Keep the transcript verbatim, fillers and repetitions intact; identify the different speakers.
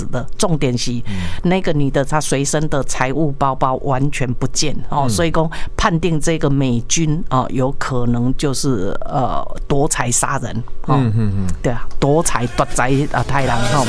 Speaker 1: 死的。重点是那个女的她随身的财物包包完全不见哦，所以说判定这个美军啊有可能就是呃夺财杀人哦，对啊，夺财夺财啊太郎哈。